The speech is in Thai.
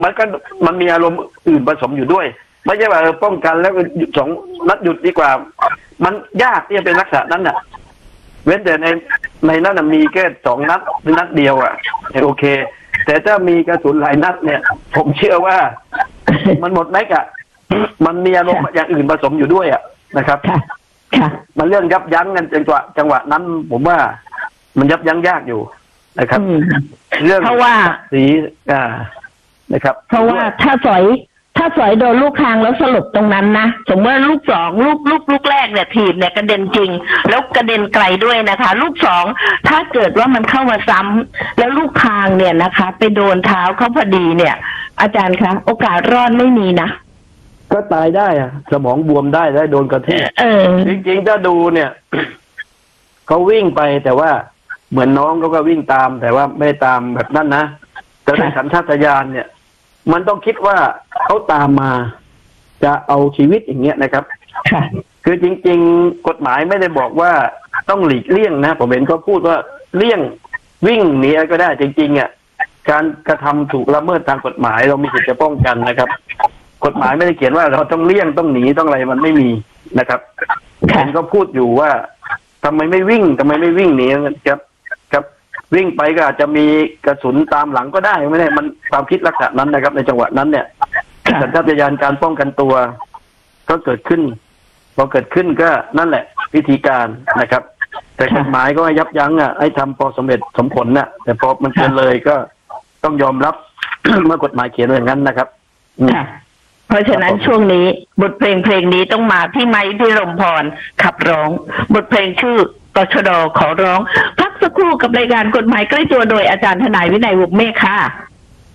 มันมีอารมณ์อื่นผสมอยู่ด้วยไม่ใช่ว่าป้องกันแล้ว2 นัดหยุดดีกว่ามันยากที่จะเป็นลักษณะนั้นน่ะเว้นแต่ในนั้นมีแค่2 นัดหรือนัดเดียวโอเคแต่ถ้ามีกระสุนหลายนัดเนี่ย ผมเชื่อว่ามันหมดแม็กมันมีอารมณ์อย่างอื่นผสมอยู่ด้วยนะครับมันเรื่องยับยั้งกันจังหวะนั้นผมว่ามันยับยั้งยากอยู่นะครับเรื่องเพราะว่าสีนะครับเพราะว่าถ้าสอยโดนลูกคางแล้วสลบตรงนั้นนะสมมติว่าลูก2ลูกแรกเนี่ยถีบเนี่ยกระเด็นจริงแล้วกระเด็นไกลด้วยนะคะลูก2ถ้าเกิดว่ามันเข้ามาซ้ำแล้วลูกคางเนี่ยนะคะไปโดนเท้าเขาพอดีเนี่ยอาจารย์คะโอกาสรอดไม่มีนะก็ตายได้สมองบวมได้โดนกระแทกจริงๆถ้าดูเนี่ยเขาวิ่งไปแต่ว่าเหมือนน้องเขาก็วิ่งตามแต่ว่าไม่ตามแบบนั้นนะแต่ในสัญชาตญาณเนี่ยมันต้องคิดว่าเขาตามมาจะเอาชีวิตอย่างเงี้ยนะครับคือจริงๆกฎหมายไม่ได้บอกว่าต้องหลีกเลี่ยงนะผมเห็นเขาพูดว่าเลี่ยงวิ่งหนีก็ได้จริงๆการกระทำถูกละเมิดทางกฎหมายเรามีสิทธิ์จะป้องกันนะครับกฎหมายไม่ได้เขียนว่าเราต้องเลี่ยงต้องหนีต้องอะไรมันไม่มีนะครับเห็นก็พูดอยู่ว่าทำไมไม่วิ่งหนีครับวิ่งไปก็อาจจะมีกระสุนตามหลังก็ได้ไม่ได้มันความคิดลักษณะนั้นนะครับในจังหวะนั้นเนี่ยสัญชาตญาณการป้องกันตัวก็เกิดขึ้นพอเกิดขึ้นก็นั่นแหละวิธีการนะครับแต่กฎหมายก็ยับยั้งให้ทำพอสมเหตุสมผลน่ะแต่พอมันเกินเลยก็ต้องยอมรับ เมื่อกฎหมายเขียนอย่างนั้นนะครับเพราะฉะนั้นช่วงนี้บทเพลงนี้ต้องมาที่ไม้พิรมพรขับร้องบทเพลงชื่อตชด.ขอร้องพักสักครู่กับรายการกฎหมายใกล้ตัวโดยอาจารย์ทนายวินัยวงศ์เมฆค่ะ